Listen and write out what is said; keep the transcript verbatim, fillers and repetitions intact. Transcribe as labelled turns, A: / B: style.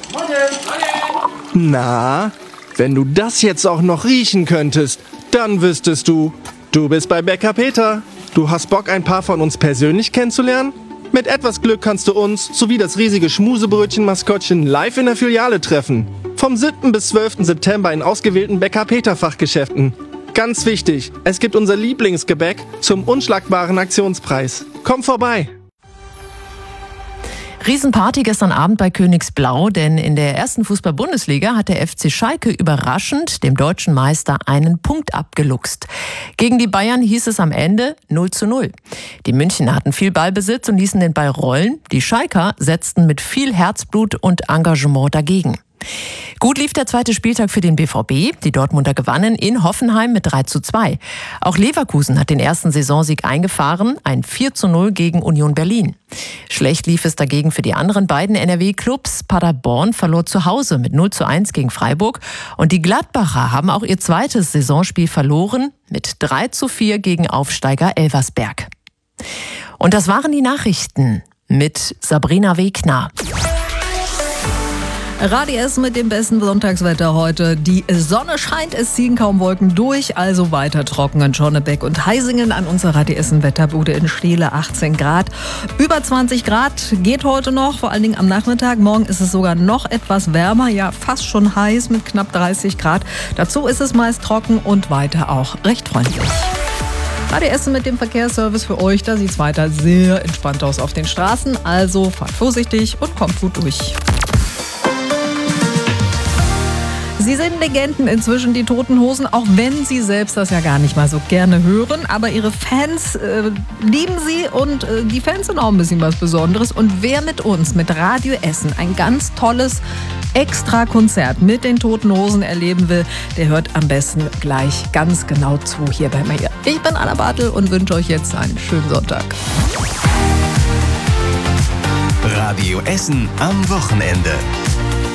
A: Na, wenn du das jetzt auch noch riechen könntest, dann wüsstest du, du bist bei Bäcker Peter. Du hast Bock, ein paar von uns persönlich kennenzulernen? Mit etwas Glück kannst du uns sowie das riesige Schmusebrötchen-Maskottchen live in der Filiale treffen. Vom siebten bis zwölften September in ausgewählten Bäcker Peter Fachgeschäften. Ganz wichtig, es gibt unser Lieblingsgebäck zum unschlagbaren Aktionspreis. Komm vorbei!
B: Riesenparty gestern Abend bei Königsblau, denn in der ersten Fußball-Bundesliga hat der F C Schalke überraschend dem deutschen Meister einen Punkt abgeluchst. Gegen die Bayern hieß es am Ende null zu null. Die Münchner hatten viel Ballbesitz und ließen den Ball rollen. Die Schalker setzten mit viel Herzblut und Engagement dagegen. Gut lief der zweite Spieltag für den B V B. Die Dortmunder gewannen in Hoffenheim mit drei zu zwei. Auch Leverkusen hat den ersten Saisonsieg eingefahren, ein vier zu null gegen Union Berlin. Schlecht lief es dagegen für die anderen beiden N R W-Clubs. Paderborn verlor zu Hause mit null zu eins gegen Freiburg. Und die Gladbacher haben auch ihr zweites Saisonspiel verloren mit drei zu vier gegen Aufsteiger Elversberg. Und das waren die Nachrichten mit Sabrina Wegner.
C: Radio Essen mit dem besten Sonntagswetter heute. Die Sonne scheint, es ziehen kaum Wolken durch, also weiter trocken in Schonnebeck und Heisingen an unserer Radio Essen Wetterbude in Steele, achtzehn Grad. Über zwanzig Grad geht heute noch, vor allen Dingen am Nachmittag. Morgen ist es sogar noch etwas wärmer, ja fast schon heiß mit knapp dreißig Grad. Dazu ist es meist trocken und weiter auch recht freundlich. Radio Essen mit dem Verkehrsservice für euch, da sieht es weiter sehr entspannt aus auf den Straßen. Also fahrt vorsichtig und kommt gut durch. Sie sind Legenden inzwischen, die Toten Hosen, auch wenn Sie selbst das ja gar nicht mal so gerne hören. Aber Ihre Fans äh, lieben Sie und äh, die Fans sind auch ein bisschen was Besonderes. Und wer mit uns, mit Radio Essen, ein ganz tolles Extra-Konzert mit den Toten Hosen erleben will, der hört am besten gleich ganz genau zu hier bei mir. Ich bin Anna Bartel und wünsche euch jetzt einen schönen Sonntag.
D: Radio Essen am Wochenende.